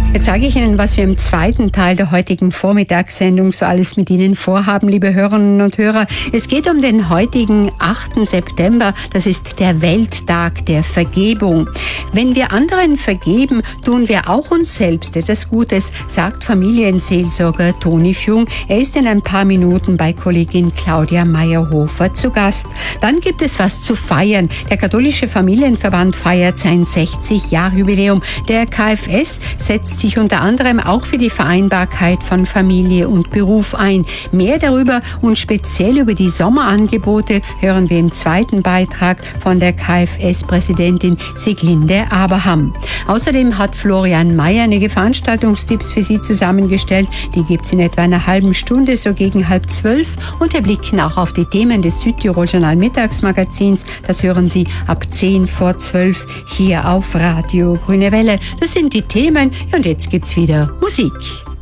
Jetzt sage ich Ihnen, was wir im zweiten Teil der heutigen Vormittagssendung so alles mit Ihnen vorhaben, liebe Hörerinnen und Hörer. Es geht um den heutigen 8. September. Das ist der Welttag der Vergebung. Wenn wir anderen vergeben, tun wir auch uns selbst etwas Gutes, sagt Familienseelsorger Toni Fjung. Er ist in ein paar Minuten bei Kollegin Claudia Meyerhofer zu Gast. Dann gibt es was zu feiern. Der Katholische Familienverband feiert sein 60-Jahr-Jubiläum. Der KfS setzt sich unter anderem auch für die Vereinbarkeit von Familie und Beruf ein. Mehr darüber und speziell über die Sommerangebote hören wir im zweiten Beitrag von der KfS-Präsidentin Siglinde Abraham. Außerdem hat Florian Mayer einige Veranstaltungstipps für Sie zusammengestellt. Die gibt es in etwa einer halben Stunde, so gegen 11:30. Und wir blicken auch auf die Themen des Südtirol-Journal Mittagsmagazins. Das hören Sie ab 10:10 hier auf Radio Grüne Welle. Das sind die Themen und jetzt gibt's wieder Musik.